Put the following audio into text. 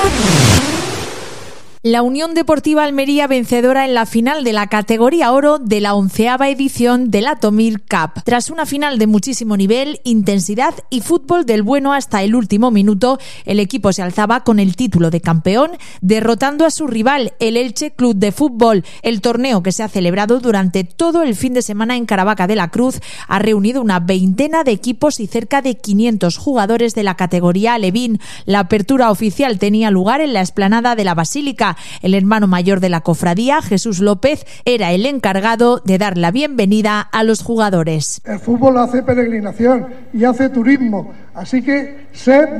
La Unión Deportiva Almería vencedora en la final de la categoría oro de la 11ª edición del Atomir Cup. Tras una final de muchísimo nivel, intensidad y fútbol del bueno hasta el último minuto, el equipo se alzaba con el título de campeón, derrotando a su rival, el Elche Club de Fútbol. El torneo, que se ha celebrado durante todo el fin de semana en Caravaca de la Cruz, ha reunido una veintena de equipos y cerca de 500 jugadores de la categoría alevín. La apertura oficial tenía lugar en la explanada de la Basílica. El hermano mayor de la cofradía, Jesús López, era el encargado de dar la bienvenida a los jugadores. El fútbol hace peregrinación y hace turismo, así que sed